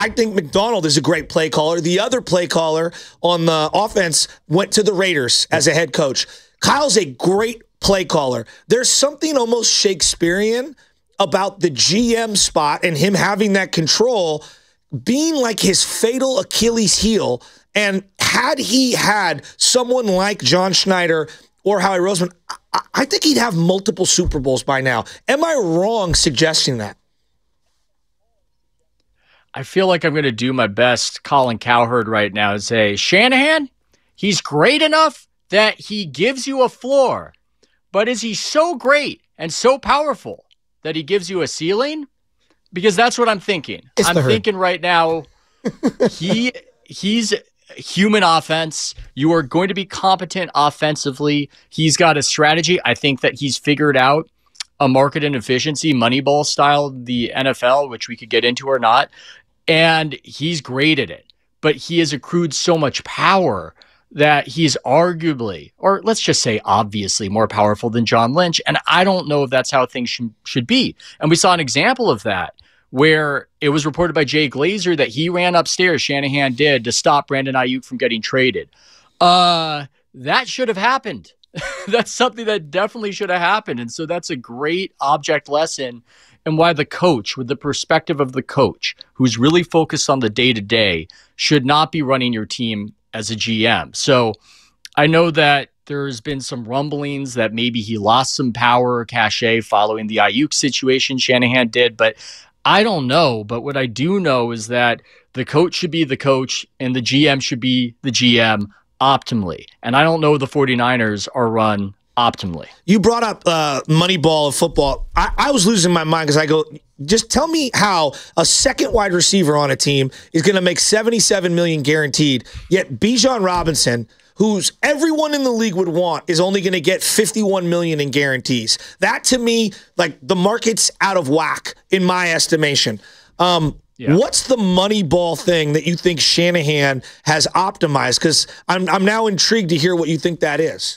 I think McDonald is a great play caller. The other play caller on the offense went to the Raiders as a head coach. Kyle's a great play caller. There's something almost Shakespearean about the GM spot and him having that control being like his fatal Achilles heel. And had he had someone like John Schneider or Howie Roseman, I think he'd have multiple Super Bowls by now. Am I wrong suggesting that? I feel like I'm going to do my best Colin Cowherd right now and say, Shanahan, he's great enough that he gives you a floor. But is he so great and so powerful that he gives you a ceiling? Because that's what I'm thinking. I'm thinking right now, he's human offense. You are going to be competent offensively. He's got a strategy. I think that he's figured out a market and efficiency, Moneyball style, the NFL, which we could get into or not. And he's great at it. But he has accrued so much power that he's arguably, or let's just say obviously, more powerful than John Lynch. And I don't know if that's how things should be. And we saw an example of that where it was reported by Jay Glazer that he ran upstairs, Shanahan did, to stop Brandon Ayuk from getting traded. That should have happened. That's something that definitely should have happened. And so that's a great object lesson and why the coach, with the perspective of the coach, who's really focused on the day-to-day, should not be running your team as a GM. So I know that there's been some rumblings that maybe he lost some power or cachet following the Ayuk situation Shanahan did, but I don't know. But what I do know is that the coach should be the coach and the GM should be the GM optimally. And I don't know the 49ers are run optimally. You brought up Moneyball of football. I was losing my mind because I go, just tell me how a second wide receiver on a team is going to make $77 million guaranteed, yet Bijan Robinson, who's everyone in the league would want, is only going to get $51 million in guarantees. That to me, like, the market's out of whack in my estimation. What's the Moneyball thing that you think Shanahan has optimized? Because I'm now intrigued to hear what you think that is.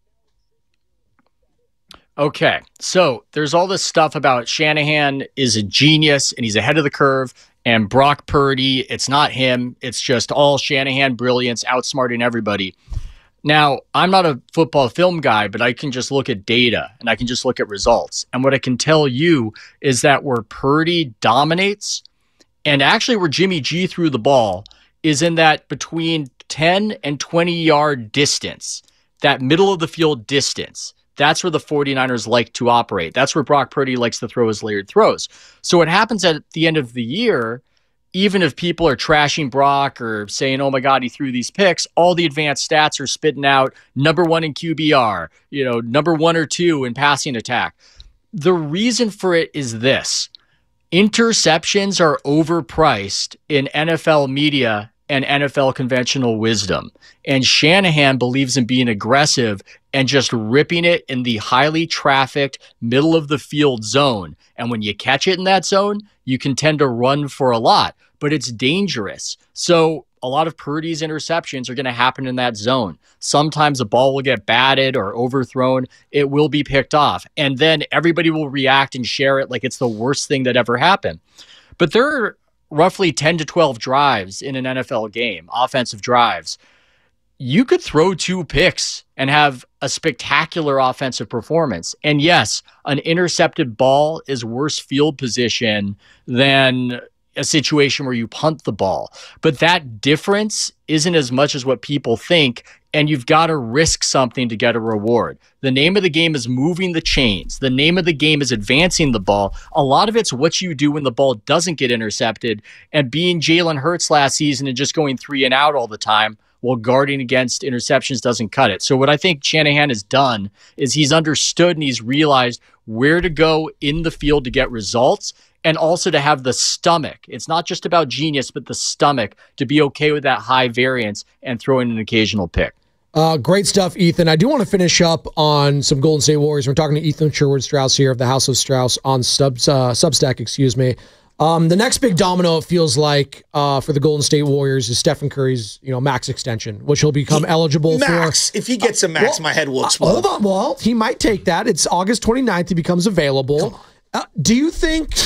Okay, so there's all this stuff about Shanahan is a genius and he's ahead of the curve, and Brock Purdy, it's not him. It's just all Shanahan brilliance, outsmarting everybody. Now, I'm not a football film guy, but I can just look at data and I can just look at results. And what I can tell you is that where Purdy dominates, and actually where Jimmy G threw the ball, is in that between 10 and 20-yard distance, that middle of the field distance. That's where the 49ers like to operate. That's where Brock Purdy likes to throw his layered throws. So what happens at the end of the year, even if people are trashing Brock or saying, oh my God, he threw these picks, all the advanced stats are spitting out number 1 in QBR, number 1 or 2 in passing attack. The reason for it is this. Interceptions are overpriced in NFL media and NFL conventional wisdom. And Shanahan believes in being aggressive and just ripping it in the highly trafficked middle of the field zone. And when you catch it in that zone, you can tend to run for a lot, but it's dangerous. So a lot of Purdy's interceptions are going to happen in that zone. Sometimes the ball will get batted or overthrown. It will be picked off. And then everybody will react and share it like it's the worst thing that ever happened. But there are roughly 10 to 12 drives in an NFL game, offensive drives. You could throw 2 picks and have a spectacular offensive performance. And yes, an intercepted ball is worse field position than a situation where you punt the ball. But that difference isn't as much as what people think, and you've got to risk something to get a reward. The name of the game is moving the chains. The name of the game is advancing the ball. A lot of it's what you do when the ball doesn't get intercepted, and being Jalen Hurts last season and just going 3 and out all the time while guarding against interceptions doesn't cut it. So what I think Shanahan has done is he's understood and he's realized where to go in the field to get results, and also to have the stomach. It's not just about genius, but the stomach to be okay with that high variance and throw in an occasional pick. Great stuff, Ethan. I do want to finish up on some Golden State Warriors. We're talking to Ethan Sherwood-Strauss here of the House of Strauss on Substack, excuse me. The next big domino, it feels like, for the Golden State Warriors is Stephen Curry's, max extension, which he'll become eligible max. If he gets a max, my head will explode. Hold on. Well, he might take that. It's August 29th. He becomes available. Do you think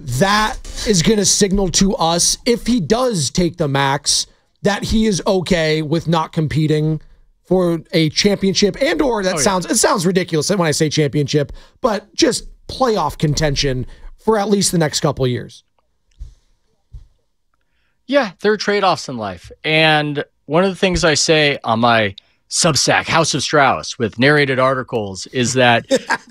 that is going to signal to us, if he does take the max, that he is okay with not competing for a championship, and or it sounds ridiculous when I say championship, but just playoff contention for at least the next couple of years. Yeah, there are trade-offs in life. And one of the things I say on my Substack, House of Strauss, with narrated articles, is that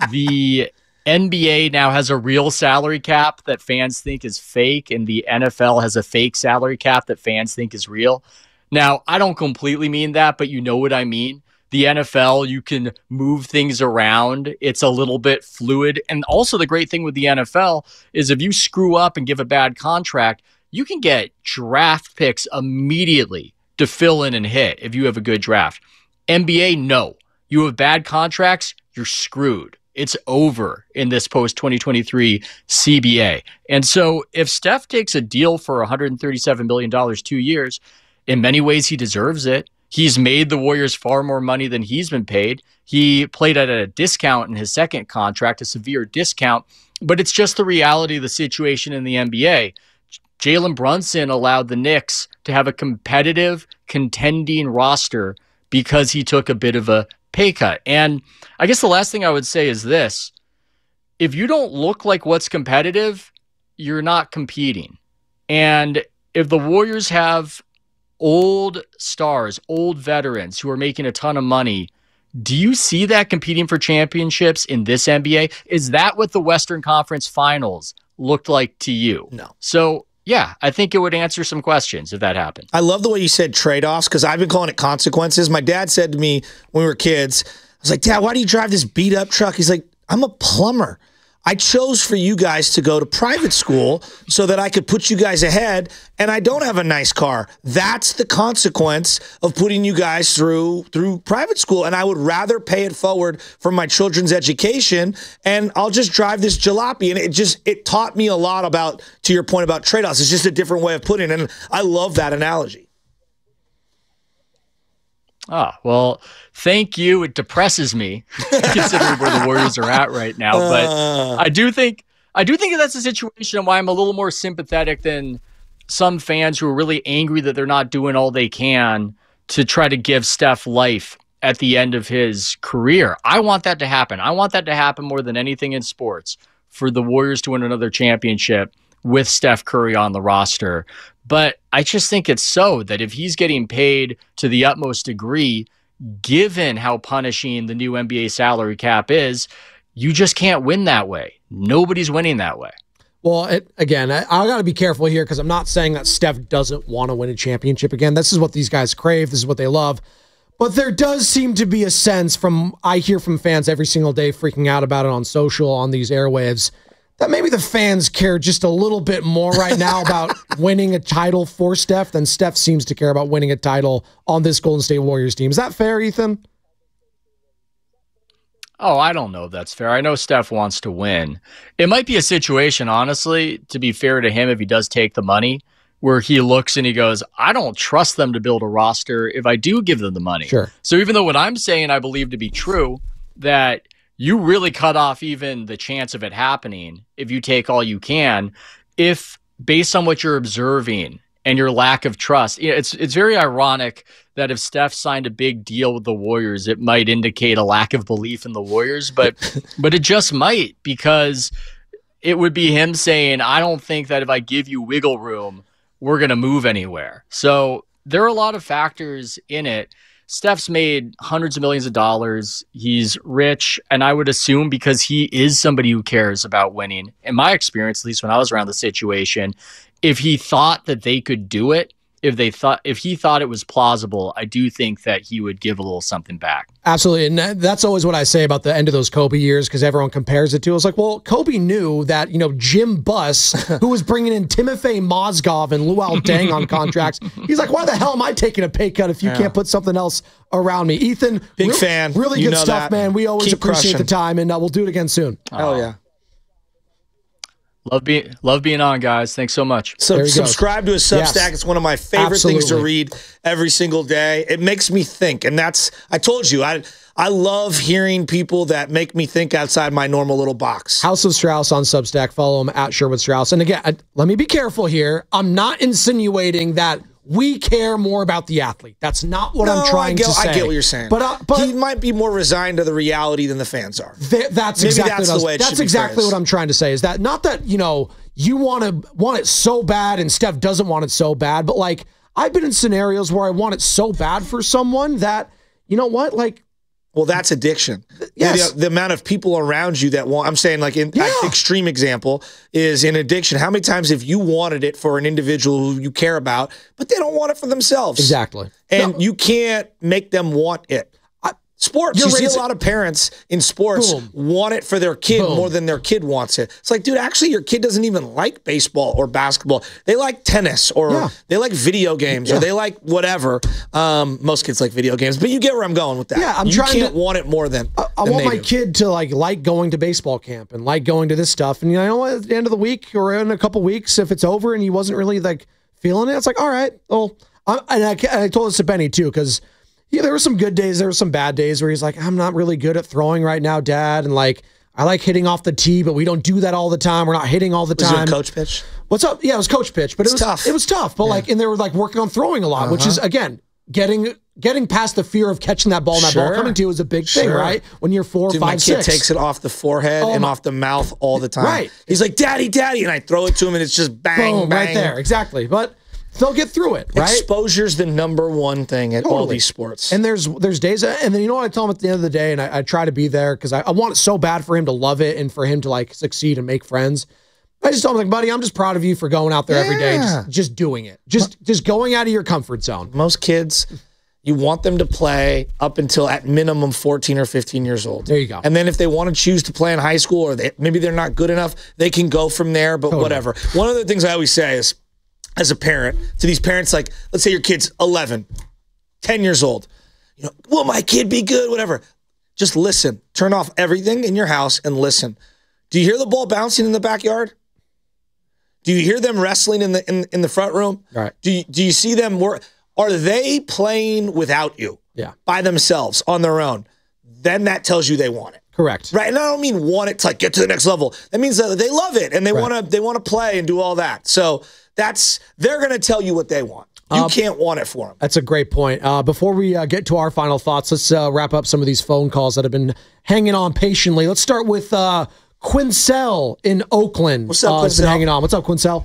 the NBA now has a real salary cap that fans think is fake, and the NFL has a fake salary cap that fans think is real. Now, I don't completely mean that, but you know what I mean. The NFL, you can move things around. It's a little bit fluid. And also the great thing with the NFL is if you screw up and give a bad contract, you can get draft picks immediately to fill in and hit if you have a good draft. NBA, no. You have bad contracts, you're screwed. It's over in this post-2023 CBA. And so if Steph takes a deal for $137 million 2 years, in many ways he deserves it. He's made the Warriors far more money than he's been paid. He played at a discount in his second contract, a severe discount, but it's just the reality of the situation in the NBA. Jalen Brunson allowed the Knicks to have a competitive, contending roster because he took a bit of a pay cut. And I guess the last thing I would say is this. If you don't look like what's competitive, you're not competing. And if the Warriors have old stars, old veterans who are making a ton of money, do you see that competing for championships in this NBA? Is that what the Western Conference Finals looked like to you? No. So, yeah, I think it would answer some questions if that happened. I love the way you said trade-offs because I've been calling it consequences. My dad said to me when we were kids, I was like, Dad, why do you drive this beat-up truck? He's like, I'm a plumber. I chose for you guys to go to private school so that I could put you guys ahead, and I don't have a nice car. That's the consequence of putting you guys through private school, and I would rather pay it forward for my children's education, and I'll just drive this jalopy. And it taught me a lot about, to your point about trade-offs. It's just a different way of putting it, and I love that analogy. Ah, well, thank you. It depresses me considering where the Warriors are at right now. But I do think that's a situation why I'm a little more sympathetic than some fans who are really angry that they're not doing all they can to try to give Steph life at the end of his career. I want that to happen. I want that to happen more than anything in sports, for the Warriors to win another championship with Steph Curry on the roster. But I just think it's so that if he's getting paid to the utmost degree, given how punishing the new NBA salary cap is, you just can't win that way. Nobody's winning that way. Well, I got to be careful here because I'm not saying that Steph doesn't want to win a championship again. This is what these guys crave. This is what they love. But there does seem to be a sense I hear from fans every single day freaking out about it on social, on these airwaves, that maybe the fans care just a little bit more right now about winning a title for Steph than Steph seems to care about winning a title on this Golden State Warriors team. Is that fair, Ethan? Oh, I don't know if that's fair. I know Steph wants to win. It might be a situation, honestly, to be fair to him, if he does take the money, where he looks and he goes, I don't trust them to build a roster if I do give them the money. Sure. So even though what I'm saying I believe to be true, that you really cut off even the chance of it happening if you take all you can, if based on what you're observing and your lack of trust. It's very ironic that if Steph signed a big deal with the Warriors, it might indicate a lack of belief in the Warriors, but it just might, because it would be him saying, I don't think that if I give you wiggle room, we're going to move anywhere. So there are a lot of factors in it. Steph's made hundreds of millions of dollars. He's rich. And I would assume because he is somebody who cares about winning, in my experience, at least when I was around the situation, if he thought that they could do it, if he thought it was plausible, I do think that he would give a little something back. Absolutely. And that's always what I say about the end of those Kobe years, because everyone compares it to. It's like, well, Kobe knew that, Jim Buss, who was bringing in Timofey Mozgov and Luol Deng on contracts, he's like, why the hell am I taking a pay cut if you can't put something else around me? Ethan, big fan. Really good stuff, man. We always appreciate the time, and we'll do it again soon. Hell yeah. Love being on, guys. Thanks so much. So subscribe to his Substack. Yes. It's one of my favorite things to read every single day. It makes me think, and I told you, I I love hearing people that make me think outside my normal little box. House of Strauss on Substack. Follow him at Sherwood Strauss. And again, let me be careful here. I'm not insinuating that we care more about the athlete. That's not what I'm trying to say. I get what you're saying. But he might be more resigned to the reality than the fans are. That's exactly what I'm trying to say. Is that not that, you know, you want it so bad and Steph doesn't want it so bad, but like I've been in scenarios where I want it so bad for someone that, you know what, like, well, that's addiction. Yes. The amount of people around you that want, I'm saying like an extreme example is in addiction. How many times have you wanted it for an individual who you care about, but they don't want it for themselves? Exactly. And you can't make them want it. Sports, you see a lot of parents in sports want it for their kid more than their kid wants it. It's like, dude, actually your kid doesn't even like baseball or basketball. They like tennis or they like video games or they like whatever. Most kids like video games, but you get where I'm going with that. Yeah, you can't want it more than I want my kid to like going to baseball camp and like going to this stuff. And you know what, at the end of the week or in a couple weeks, if it's over and he wasn't really like feeling it, it's like, all right, well, I told this to Benny too, because yeah, there were some good days. There were some bad days where he's like, I'm not really good at throwing right now, Dad. And like, I like hitting off the tee, but we don't do that all the time. We're not hitting all the time. Was it a coach pitch? What's up? Yeah, it was coach pitch, but it was tough. It was tough. But like, and they were like working on throwing a lot, which is again, getting past the fear of catching that ball and that ball coming to you is a big thing, right? When you're 4, 5, 6. My kid takes it off the forehead and off the mouth all the time. Right. He's like, Daddy, Daddy. And I throw it to him and it's just bang, boom, bang. Right there. Exactly. But they'll get through it, right? Exposure's the #1 thing at all these sports. And there's days, and then you know what I tell him at the end of the day, and I try to be there because I want it so bad for him to love it and for him to like succeed and make friends. I just tell him like, buddy, I'm just proud of you for going out there every day, just doing it, just going out of your comfort zone. Most kids, you want them to play up until at minimum 14 or 15 years old. There you go. And then if they want to choose to play in high school or maybe they're not good enough, they can go from there. But whatever. One of the things I always say is, as a parent, to these parents, like, let's say your kid's 11, 10 years old. You know, will my kid be good? Whatever. Just listen. Turn off everything in your house and listen. Do you hear the ball bouncing in the backyard? Do you hear them wrestling in the front room? Right. Do you see them work? Are they playing without you? Yeah. By themselves, on their own? Then that tells you they want it. Correct. Right. And I don't mean want it to like get to the next level. That means that they love it and they want to play and do all that. So they're going to tell you what they want. You can't want it for them. That's a great point. Before we get to our final thoughts, let's wrap up some of these phone calls that have been hanging on patiently. Let's start with Quincell in Oakland. What's up, Quincell? Been hanging on. What's up, Quincell?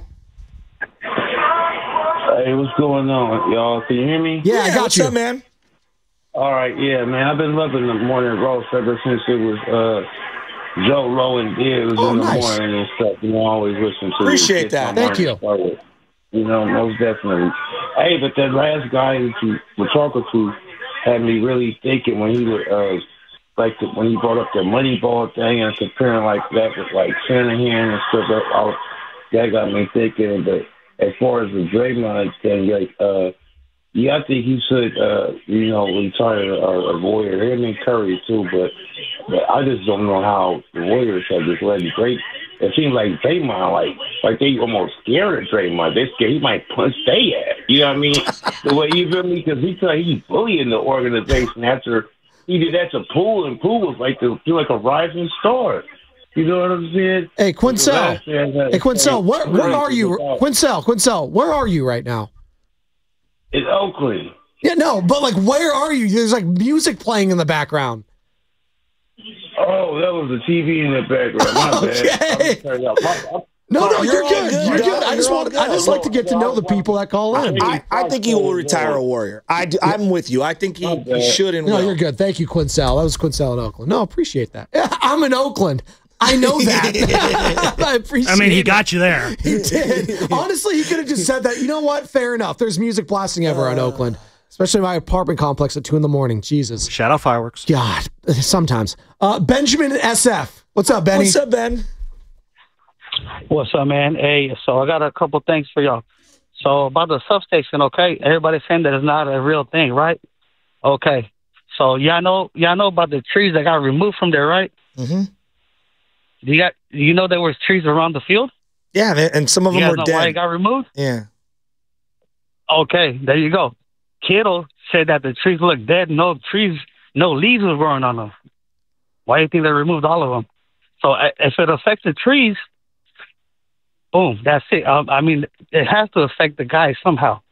Hey, what's going on, y'all? Can you hear me? Yeah, I got what's you. What's up, man? All right, yeah, man. I've been loving the morning roast ever since it was Joe Rowan did. It was in the morning and stuff. You know, I always listen to Appreciate that. Thank you. Started. You know, most definitely. Hey, but that last guy that you were talking to had me really thinking when he was when he brought up the Moneyball thing and comparing like that with like Shanahan and stuff. That got me thinking. But as far as the Draymond thing, like, I think he should, retire a Warrior. Him and Curry too, but I just don't know how the Warriors have just let him break. It seems like Draymond, like they almost scared of Draymond. They scared he might punch their ass. You know what I mean? The way you feel me? Because he's bullying the organization after he did that to Poole, and Poole was like a rising star. You know what I'm saying? Hey, Quincell. Hey, Quincell, where are you? Quincell, where are you right now? In Oakland. Yeah, no, but like, where are you? There's like music playing in the background. Oh, that was the TV in the background. My bad. No, you're good. You're good. I just like to get to know the people that call in. I think he will retire a Warrior. I'm with you. I think he should and will. No, you're good. Thank you, Quincell. That was Quincell in Oakland. No, appreciate that. Yeah, I'm in Oakland. I know that. I appreciate it. I mean, he got you there. He did. Honestly, he could have just said that. You know what? Fair enough. There's music blasting everywhere in Oakland, especially my apartment complex at 2 a.m. Jesus. Shout out fireworks. God, sometimes. Benjamin SF. What's up, Benny? What's up, Ben? What's up, man? Hey, so I got a couple things for y'all. So about the substation, okay? Everybody's saying that it's not a real thing, right? Okay. So y'all know about the trees that got removed from there, right? Mm-hmm. Do you know there was trees around the field? Yeah, and some of them were dead. dead. Why it got removed? Yeah. Okay, there you go. Kittle said that the trees look dead. No trees no leaves were growing on them. Why do you think they removed all of them? So if it affects the trees, boom, that's it. I mean, it has to affect the guys somehow.